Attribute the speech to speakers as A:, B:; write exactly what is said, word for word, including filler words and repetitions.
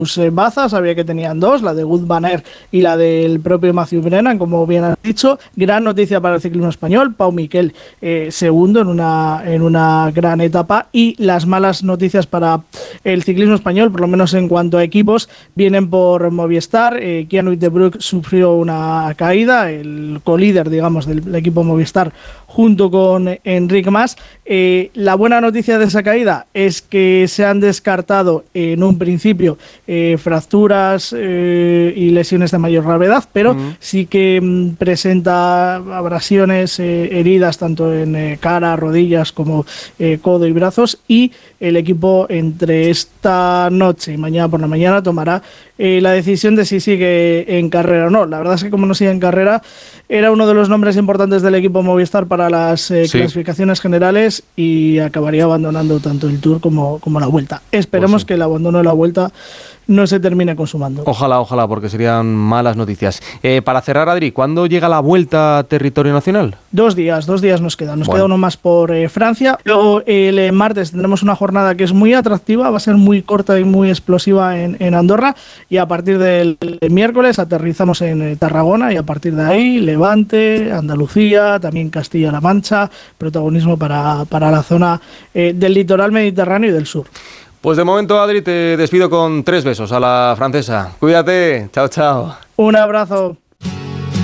A: bazas, sabía que tenían dos, la de Wout van Aert y la del propio Matthew Brennan, como bien has dicho. Gran noticia para el ciclismo español, Pau Miquel eh, segundo en una, en una gran etapa, y las malas noticias para el ciclismo español, por lo menos en cuanto a equipos, vienen por Movistar. eh, Kian Uijtdebroek sufrió una caída, el colíder, digamos, del, del equipo Movistar, junto con Enric Mas. Eh, la buena noticia de esa caída es que se han descartado en un principio eh, fracturas eh, y lesiones de mayor gravedad, pero uh-huh. sí que mm, presenta abrasiones, eh, heridas tanto en eh, cara, rodillas como eh, codo y brazos, y el equipo entre esta noche y mañana por la mañana tomará eh, la decisión de si sigue en carrera o no. La verdad es que como no sigue en carrera, era uno de los nombres importantes del equipo Movistar para las eh, sí. clasificaciones generales, y acabaría abandonando tanto el Tour como, como la Vuelta. Esperemos pues sí. que el abandono de la Vuelta no se termine consumando.
B: Ojalá, ojalá, porque serían malas noticias. Eh, para cerrar, Adri, ¿cuándo llega la Vuelta a territorio nacional?
A: Dos días, dos días nos quedan. Nos bueno. queda uno más por eh, Francia. Luego el eh, martes tendremos una jornada que es muy atractiva, va a ser muy corta y muy explosiva en, en Andorra, y a partir del miércoles aterrizamos en eh, Tarragona, y a partir de ahí Levante, Andalucía, también Castilla-La Mancha, protagonismo para, para la zona eh, del litoral mediterráneo y del sur.
B: Pues de momento, Adri, te despido con tres besos a la francesa. Cuídate, chao, chao.
A: Un abrazo.